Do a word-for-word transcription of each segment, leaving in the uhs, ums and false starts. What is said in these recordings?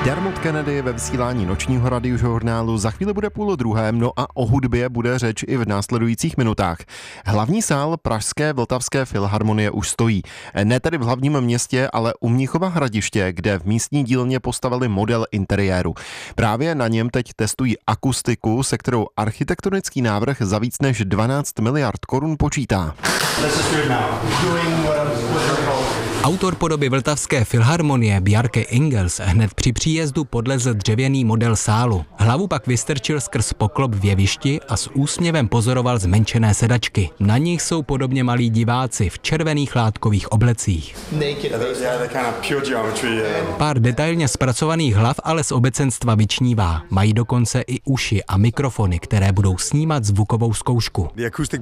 Dermot Kennedy ve vysílání nočního radiožurnálu. Za chvíli bude půl druhé, no a o hudbě bude řeč i v následujících minutách. Hlavní sál Pražské Vltavské filharmonie už stojí. Ne tedy v hlavním městě, ale u Mnichova Hradiště, kde v místní dílně postavili model interiéru. Právě na něm teď testují akustiku, se kterou architektonický návrh za víc než dvanáct miliard korun počítá. Autor podoby Vltavské filharmonie Bjarke Ingels hned při příjezdu podlezl dřevěný model sálu. Hlavu pak vystrčil skrz poklop v jevišti a s úsměvem pozoroval zmenšené sedačky. Na nich jsou podobně malí diváci v červených látkových oblecích. Pár detailně zpracovaných hlav ale z obecenstva vyčnívá. Mají dokonce i uši a mikrofony, které budou snímat zvukovou zkoušku.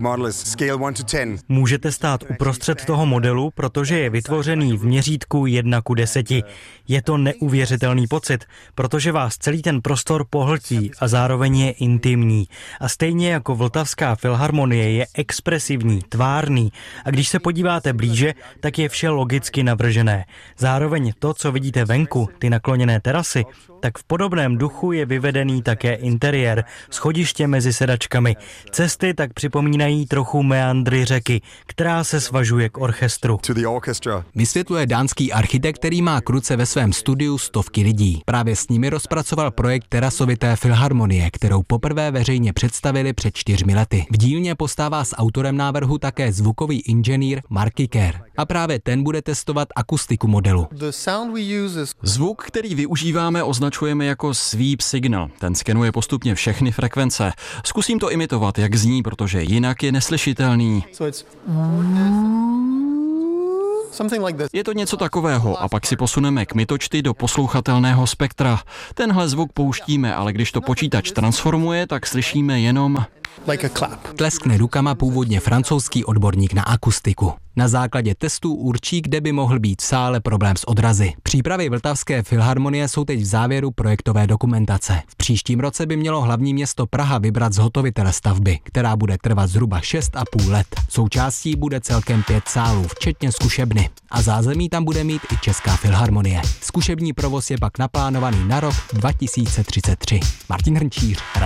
Můžete stát uprostřed toho modelu, protože je vytvořen v měřítku jedna ku deseti. Je to neuvěřitelný pocit, protože vás celý ten prostor pohltí a zároveň je intimní. A stejně jako Vltavská filharmonie je expresivní, tvárný a když se podíváte blíže, tak je vše logicky navržené. Zároveň to, co vidíte venku, ty nakloněné terasy, tak v podobném duchu je vyvedený také interiér, schodiště mezi sedačkami. Cesty tak připomínají trochu meandry řeky, která se svažuje k orchestru. Vysvětluje dánský architekt, který má k ruce ve svém studiu stovky lidí. Právě s nimi rozpracoval projekt terasovité filharmonie, kterou poprvé veřejně představili před čtyřmi lety. V dílně postává s autorem návrhu také zvukový inženýr Marky Kerr. A právě ten bude testovat akustiku modelu. Zvuk, který využíváme, označujeme jako sweep signal. Ten skenuje postupně všechny frekvence. Zkusím to imitovat, jak zní, protože jinak je neslyšitelný. Je to něco takového a pak si posuneme kmitočty do poslouchatelného spektra. Tenhle zvuk pouštíme, ale když to počítač transformuje, tak slyšíme jenom... Tleskne rukama původně francouzský odborník na akustiku. Na základě testů určí, kde by mohl být v sále problém s odrazy. Přípravy Vltavské filharmonie jsou teď v závěru projektové dokumentace. V příštím roce by mělo hlavní město Praha vybrat zhotovitele stavby, která bude trvat zhruba šest a půl let. Součástí bude celkem pět sálů, včetně zkušebny. A zázemí tam bude mít i Česká filharmonie. Zkušební provoz je pak naplánovaný na rok dva tisíce třicet tři. Martin Hrnčíř,